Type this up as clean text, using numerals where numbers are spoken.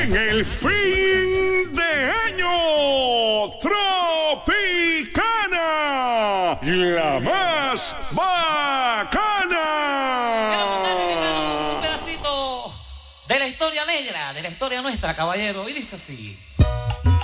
En el fin de año, Tropicana, la más bacana. Un pedacito de la historia negra, de la historia nuestra, caballero, y dice así.